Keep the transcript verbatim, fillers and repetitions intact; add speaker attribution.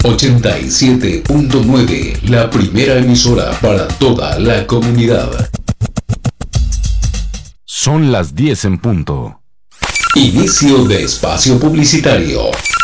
Speaker 1: ochenta y siete punto nueve, la primera emisora para toda la comunidad.
Speaker 2: Son las diez en punto.
Speaker 1: Inicio de espacio publicitario.